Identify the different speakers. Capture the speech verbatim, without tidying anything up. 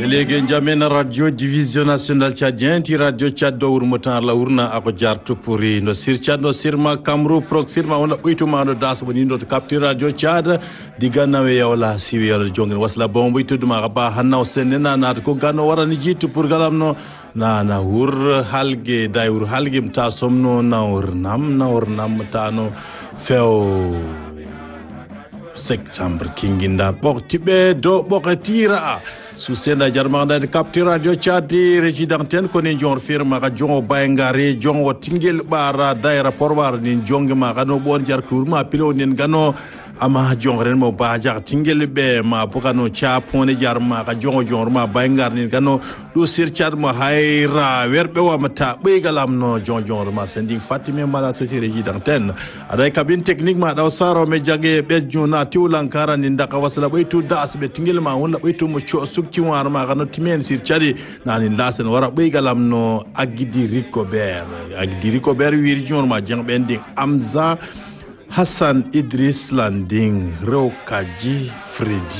Speaker 1: Lege Njamena Radio Division Nationale Tchadien ti Radio Tchad do urmutan la urna ako jarto puri no sir Tchad no sirma Kamru proxirma wona uituma no das woni no capture Radio Tchad digana we yawla siwi yawla jongen wasla bombo ituduma ba hanna senena na ko gano warani jitu pour galamno na na wur halge dayur halge mta somno na ur nam na ur nam tano feo septembre kinginda bok tibe do bokatira su senda jarmanda de capture Radio Tchad résidenten ko ni jor firma ga jongo bayngare jongo tingel bara daira porwar ni jonge ma gano bon jar kurma pilo nen gano ama jongren mo ba jar tingel be ma bokano cha pone jar ma ga jongo jor ma bayngar ni gano do sir Tchad mo hayra werbe wa mata be galam no jon jor ma sending fatime mala to résidenten ada cabine technique ma daw saro me jage be jona tiwlankara ni ndaka wasla baytu das be tingel ma wala baytu mo cho kiwar ma gano timen sir Tchadi nani lasen wara be galam no agidi Rico Ber agidi Rico Ber wir jon ma jang bending Amza Hassan Idris Landing Rokaji Freddy